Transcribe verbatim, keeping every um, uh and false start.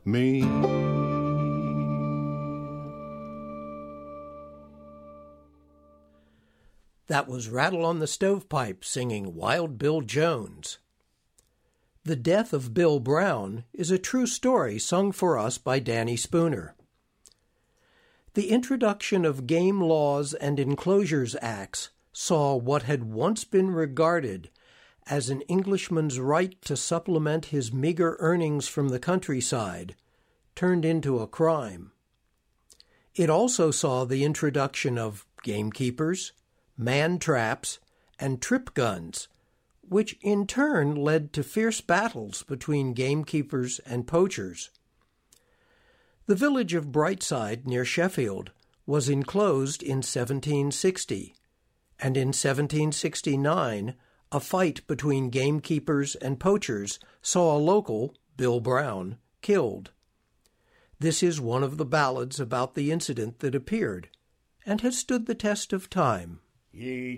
me. That was Rattle on the Stovepipe singing Wild Bill Jones. The Death of Bill Brown is a true story sung for us by Danny Spooner. The introduction of Game Laws and Enclosures Acts saw what had once been regarded as an Englishman's right to supplement his meager earnings from the countryside turned into a crime. It also saw the introduction of gamekeepers, man traps, and trip guns, which in turn led to fierce battles between gamekeepers and poachers. The village of Brightside near Sheffield was enclosed in seventeen sixty, and in seventeen sixty-nine a fight between gamekeepers and poachers saw a local, Bill Brown, killed. This is one of the ballads about the incident that appeared, and has stood the test of time. Ye